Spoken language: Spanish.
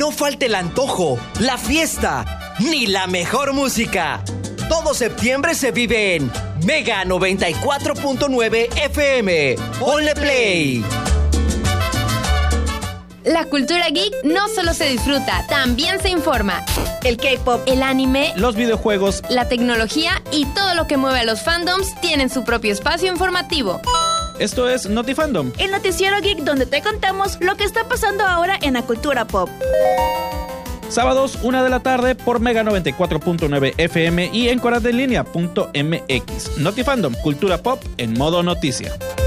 No falte el antojo, la fiesta, ni la mejor música. Todo septiembre se vive en Mega 94.9 FM. ¡Ponle play! La cultura geek no solo se disfruta, también se informa. El K-pop, el anime, los videojuegos, la tecnología y todo lo que mueve a los fandoms tienen su propio espacio informativo. Esto es Notifandom, el noticiero geek donde te contamos lo que está pasando ahora en la cultura pop. Sábados, 1 de la tarde por Mega 94.9 FM y en coradelinea.mx. Notifandom, cultura pop en modo noticia.